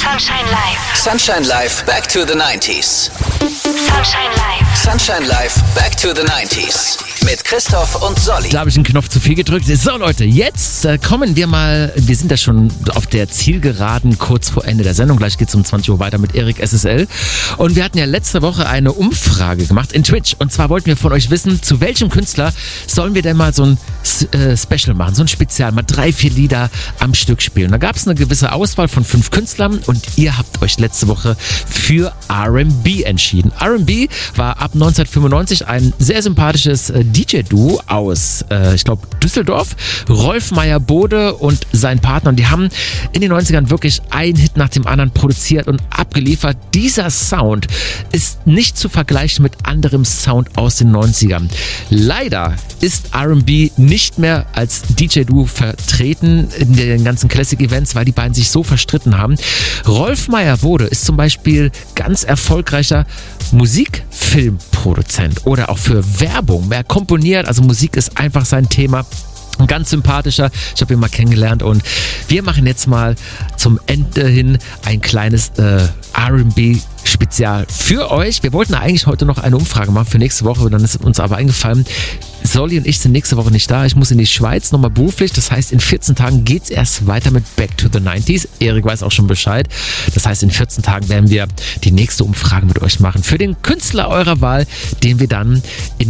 Sunshine Live. Sunshine Live, back to the 90s. Sunshine Live. Sunshine Live, back to the 90s. Mit Christoph und Solly. Da habe ich einen Knopf zu viel gedrückt. So Leute, jetzt kommen wir mal, wir sind ja schon auf der Zielgeraden kurz vor Ende der Sendung. Gleich geht es um 20 Uhr weiter mit Erik SSL. Und wir hatten ja letzte Woche eine Umfrage gemacht in Twitch. Und zwar wollten wir von euch wissen, zu welchem Künstler sollen wir denn mal so ein Special machen, so ein Spezial, mal 3-4 Lieder am Stück spielen. Da gab es eine gewisse Auswahl von 5 Künstlern und ihr habt euch letzte Woche für R&B entschieden. R&B war ab 1995 ein sehr sympathisches DJ-Duo aus, ich glaube, Düsseldorf. Rolf Meyer-Bode und sein Partner. Und die haben in den 90ern wirklich einen Hit nach dem anderen produziert und abgeliefert. Dieser Sound ist nicht zu vergleichen mit anderem Sound aus den 90ern. Leider ist R&B nicht mehr als DJ-Duo vertreten in den ganzen Classic-Events, weil die beiden sich so verstritten haben. Rolf Meyer-Bode ist zum Beispiel ganz erfolgreicher Musikfilmproduzent oder auch für Werbung. Wer komponiert, also Musik ist einfach sein Thema. Ein ganz sympathischer, ich habe ihn mal kennengelernt und wir machen jetzt mal zum Ende hin ein kleines R&B-Spezial für euch. Wir wollten eigentlich heute noch eine Umfrage machen für nächste Woche, dann ist uns aber eingefallen, Solly und ich sind nächste Woche nicht da. Ich muss in die Schweiz nochmal beruflich. Das heißt, in 14 Tagen geht's erst weiter mit Back to the 90s. Erik weiß auch schon Bescheid. Das heißt, in 14 Tagen werden wir die nächste Umfrage mit euch machen für den Künstler eurer Wahl, den wir dann in